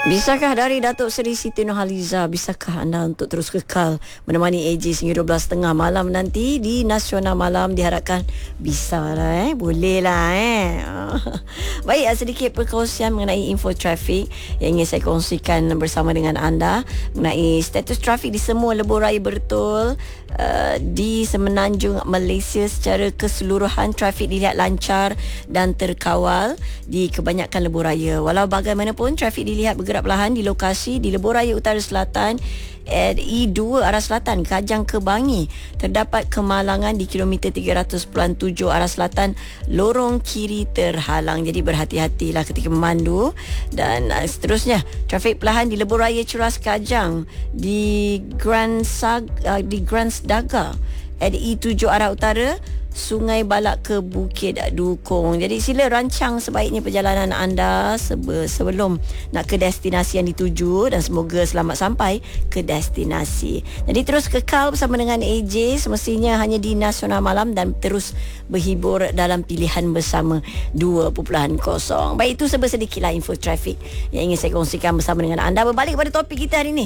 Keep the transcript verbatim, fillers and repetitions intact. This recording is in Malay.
Bisakah dari Datuk Seri Siti Nurhaliza, bisakah anda untuk terus kekal menemani A J sehingga dua belas tiga puluh malam nanti di Nasional Malam? Diharapkan bisa lah eh. Boleh lah eh. Baik, sedikit perkongsian mengenai info trafik yang ingin saya kongsikan bersama dengan anda mengenai status trafik di semua lebuh raya bertul. Uh, di Semenanjung Malaysia secara keseluruhan trafik dilihat lancar dan terkawal di kebanyakan lebuh raya. Walau bagaimanapun trafik dilihat bergerak perlahan di lokasi di lebuh raya utara selatan R E dua arah selatan Kajang ke Bangi. Terdapat kemalangan di kilometer tiga ratus tujuh arah selatan, lorong kiri terhalang. Jadi berhati-hatilah ketika memandu. Dan uh, seterusnya trafik perlahan di lebuh raya Ceras Kajang, di Grand Sag, uh, di Grand Daga R E tujuh arah utara, Sungai Balak ke Bukit Dukung. Jadi sila rancang sebaiknya perjalanan anda sebe- sebelum nak ke destinasi yang dituju, dan semoga selamat sampai ke destinasi. Jadi terus kekal bersama dengan A J semestinya hanya di Nasional Malam dan terus berhibur dalam pilihan bersama dua titik kosong. Baik, itu serba sedikitlah info trafik yang ingin saya kongsikan bersama dengan anda. Berbalik kepada topik kita hari ini.